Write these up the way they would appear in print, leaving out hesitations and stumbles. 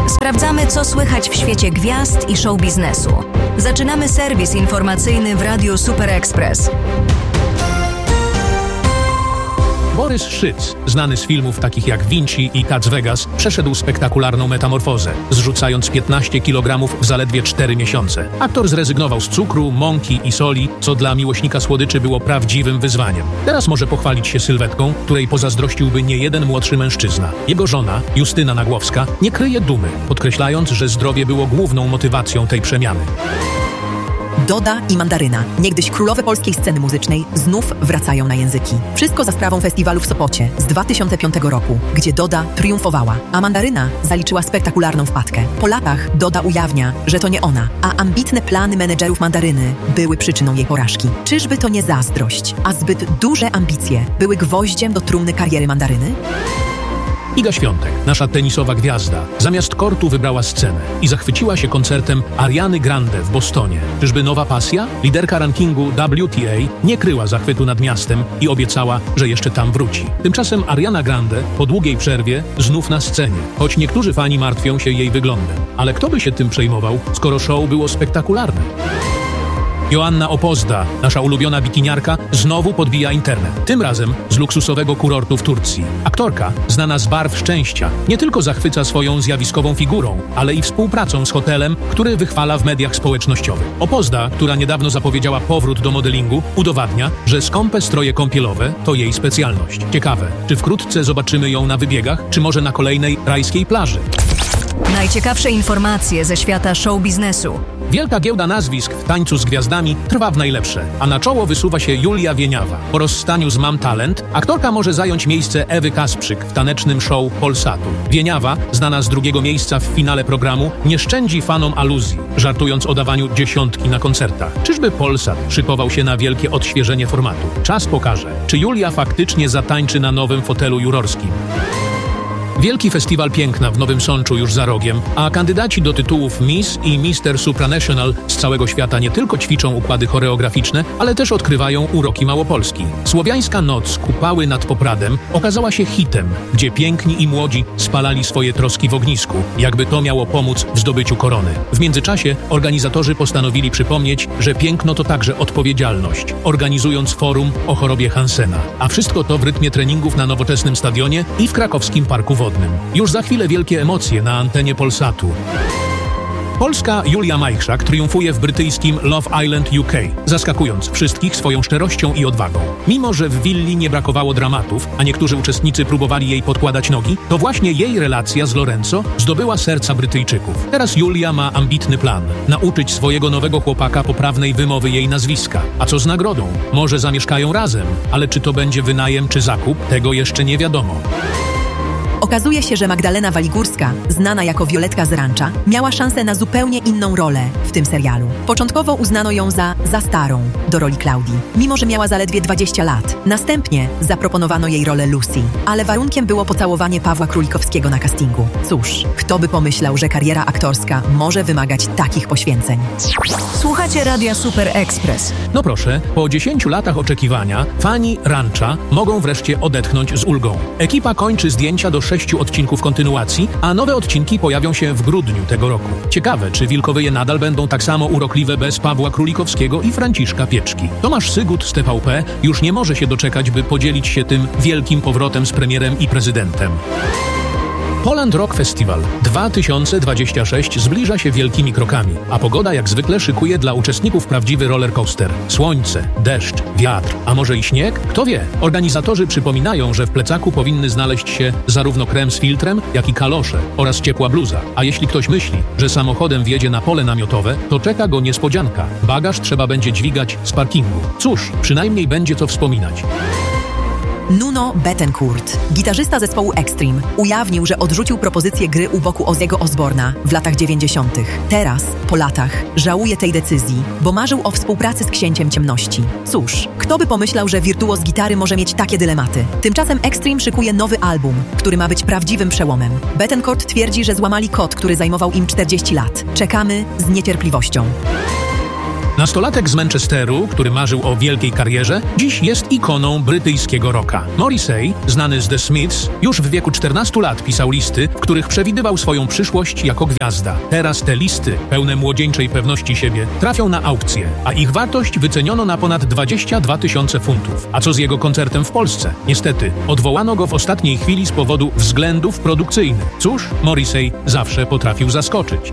Sprawdzamy, co słychać w świecie gwiazd i show biznesu. Zaczynamy serwis informacyjny w Radiu Super Express. Borys Szyc, znany z filmów takich jak Vinci i Cats Vegas, przeszedł spektakularną metamorfozę, zrzucając 15 kg w zaledwie 4 miesiące. Aktor zrezygnował z cukru, mąki i soli, co dla miłośnika słodyczy było prawdziwym wyzwaniem. Teraz może pochwalić się sylwetką, której pozazdrościłby niejeden młodszy mężczyzna. Jego żona, Justyna Nagłowska, nie kryje dumy, podkreślając, że zdrowie było główną motywacją tej przemiany. Doda i Mandaryna, niegdyś królowe polskiej sceny muzycznej, znów wracają na języki. Wszystko za sprawą festiwalu w Sopocie z 2005 roku, gdzie Doda triumfowała, a Mandaryna zaliczyła spektakularną wpadkę. Po latach Doda ujawnia, że to nie ona, a ambitne plany menedżerów Mandaryny były przyczyną jej porażki. Czyżby to nie zazdrość, a zbyt duże ambicje były gwoździem do trumny kariery Mandaryny? Iga Świątek, nasza tenisowa gwiazda, zamiast kortu wybrała scenę i zachwyciła się koncertem Ariany Grande w Bostonie. Czyżby nowa pasja? Liderka rankingu WTA nie kryła zachwytu nad miastem i obiecała, że jeszcze tam wróci. Tymczasem Ariana Grande po długiej przerwie znów na scenie, choć niektórzy fani martwią się jej wyglądem. Ale kto by się tym przejmował, skoro show było spektakularne? Joanna Opozda, nasza ulubiona bikiniarka, znowu podbija internet. Tym razem z luksusowego kurortu w Turcji. Aktorka, znana z Barw Szczęścia, nie tylko zachwyca swoją zjawiskową figurą, ale i współpracą z hotelem, który wychwala w mediach społecznościowych. Opozda, która niedawno zapowiedziała powrót do modelingu, udowadnia, że skąpe stroje kąpielowe to jej specjalność. Ciekawe, czy wkrótce zobaczymy ją na wybiegach, czy może na kolejnej rajskiej plaży. Najciekawsze informacje ze świata show biznesu. Wielka giełda nazwisk w tańcu z gwiazdami trwa w najlepsze, a na czoło wysuwa się Julia Wieniawa. Po rozstaniu z Mam Talent aktorka może zająć miejsce Ewy Kasprzyk w tanecznym show Polsatu. Wieniawa, znana z drugiego miejsca w finale programu, nie szczędzi fanom aluzji, żartując o dawaniu 10 na koncertach. Czyżby Polsat szykował się na wielkie odświeżenie formatu? Czas pokaże, czy Julia faktycznie zatańczy na nowym fotelu jurorskim. Wielki festiwal piękna w Nowym Sączu już za rogiem, a kandydaci do tytułów Miss i Mister Supranational z całego świata nie tylko ćwiczą układy choreograficzne, ale też odkrywają uroki Małopolski. Słowiańska noc Kupały nad Popradem okazała się hitem, gdzie piękni i młodzi spalali swoje troski w ognisku, jakby to miało pomóc w zdobyciu korony. W międzyczasie organizatorzy postanowili przypomnieć, że piękno to także odpowiedzialność, organizując forum o chorobie Hansena. A wszystko to w rytmie treningów na nowoczesnym stadionie i w krakowskim parku wodnym. Już za chwilę wielkie emocje na antenie Polsatu. Polska Julia Majchrzak triumfuje w brytyjskim Love Island UK, zaskakując wszystkich swoją szczerością i odwagą. Mimo że w willi nie brakowało dramatów, a niektórzy uczestnicy próbowali jej podkładać nogi, to właśnie jej relacja z Lorenzo zdobyła serca Brytyjczyków. Teraz Julia ma ambitny plan – nauczyć swojego nowego chłopaka poprawnej wymowy jej nazwiska. A co z nagrodą? Może zamieszkają razem, ale czy to będzie wynajem czy zakup? Tego jeszcze nie wiadomo. Okazuje się, że Magdalena Waligórska, znana jako Violetka z Rancza, miała szansę na zupełnie inną rolę w tym serialu. Początkowo uznano ją za starą do roli Klaudii, mimo że miała zaledwie 20 lat. Następnie zaproponowano jej rolę Lucy, ale warunkiem było pocałowanie Pawła Królikowskiego na castingu. Cóż, kto by pomyślał, że kariera aktorska może wymagać takich poświęceń. Słuchacie Radia Super Express. No proszę, po 10 latach oczekiwania fani Rancza mogą wreszcie odetchnąć z ulgą. Ekipa kończy zdjęcia do 6 odcinków kontynuacji, a nowe odcinki pojawią się w grudniu tego roku. Ciekawe, czy Wilkowyje nadal będą tak samo urokliwe bez Pawła Królikowskiego i Franciszka Pieczki. Tomasz Sygut z TVP już nie może się doczekać, by podzielić się tym wielkim powrotem z premierem i prezydentem. Poland Rock Festival 2026 zbliża się wielkimi krokami, a pogoda jak zwykle szykuje dla uczestników prawdziwy rollercoaster. Słońce, deszcz, wiatr, a może i śnieg? Kto wie? Organizatorzy przypominają, że w plecaku powinny znaleźć się zarówno krem z filtrem, jak i kalosze oraz ciepła bluza. A jeśli ktoś myśli, że samochodem wjedzie na pole namiotowe, to czeka go niespodzianka. Bagaż trzeba będzie dźwigać z parkingu. Cóż, przynajmniej będzie co wspominać. Nuno Bettencourt, gitarzysta zespołu Extreme, ujawnił, że odrzucił propozycję gry u boku Ozzy'ego Osbourna w latach 90. Teraz, po latach, żałuje tej decyzji, bo marzył o współpracy z Księciem Ciemności. Cóż, kto by pomyślał, że wirtuoz gitary może mieć takie dylematy? Tymczasem Extreme szykuje nowy album, który ma być prawdziwym przełomem. Bettencourt twierdzi, że złamali kod, który zajmował im 40 lat. Czekamy z niecierpliwością. Nastolatek z Manchesteru, który marzył o wielkiej karierze, dziś jest ikoną brytyjskiego rocka. Morrissey, znany z The Smiths, już w wieku 14 lat pisał listy, w których przewidywał swoją przyszłość jako gwiazda. Teraz te listy, pełne młodzieńczej pewności siebie, trafią na aukcję, a ich wartość wyceniono na ponad 22 000 funtów. A co z jego koncertem w Polsce? Niestety, odwołano go w ostatniej chwili z powodu względów produkcyjnych. Cóż, Morrissey zawsze potrafił zaskoczyć.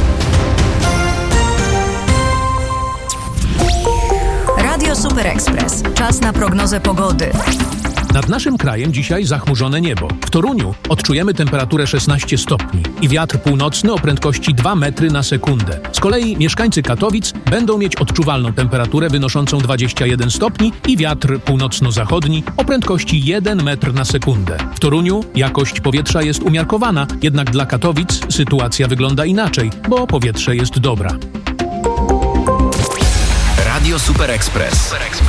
Radio Super Express. Czas na prognozę pogody. Nad naszym krajem dzisiaj zachmurzone niebo. W Toruniu odczujemy temperaturę 16 stopni i wiatr północny o prędkości 2 metry na sekundę. Z kolei mieszkańcy Katowic będą mieć odczuwalną temperaturę wynoszącą 21 stopni i wiatr północno-zachodni o prędkości 1 metr na sekundę. W Toruniu jakość powietrza jest umiarkowana, jednak dla Katowic sytuacja wygląda inaczej, bo powietrze jest dobra. Radio Super Express.